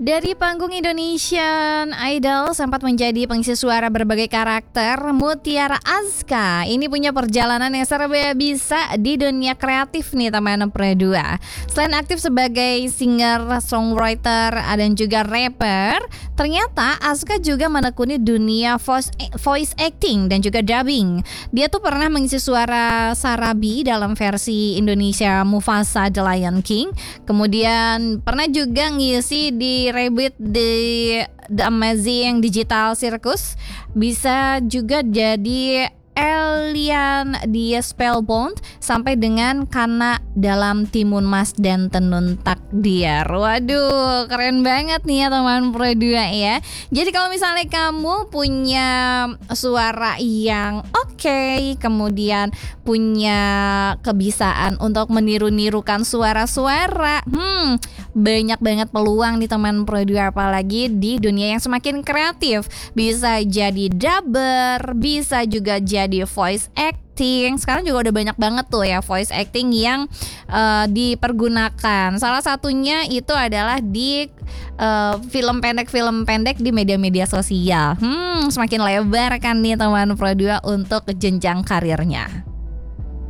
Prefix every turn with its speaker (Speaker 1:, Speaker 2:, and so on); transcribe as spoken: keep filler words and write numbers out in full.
Speaker 1: Dari panggung Indonesian Idol sempat menjadi pengisi suara berbagai karakter, Mutiara Azka ini punya perjalanan yang serba bisa di dunia kreatif nih teman Pro dua. Selain aktif sebagai singer, songwriter, dan juga rapper, ternyata Azka juga menekuni dunia voice, voice acting dan juga dubbing. Dia tuh pernah mengisi suara Sarabi dalam versi Indonesia Mufasa The Lion King. Kemudian pernah juga ngisi di Rabbit di The Amazing Digital Circus. Bisa juga jadi Elian di Spellbound, sampai dengan Kana dalam Timun Mas dan Tenun Takdir. Waduh, keren banget nih ya teman Pro dua ya. Jadi kalau misalnya kamu punya suara yang oke, okay, kemudian punya kebisaan untuk meniru-nirukan suara-suara, hmm, banyak banget peluang di teman Pro dua, apalagi di dunia yang semakin kreatif. Bisa jadi dubber, bisa juga jadi di voice acting. Sekarang juga udah banyak banget tuh ya voice acting yang uh, dipergunakan. Salah satunya itu adalah di uh, film pendek-film pendek di media-media sosial. Hmm, semakin lebar kan nih teman Pro dua untuk jenjang karirnya.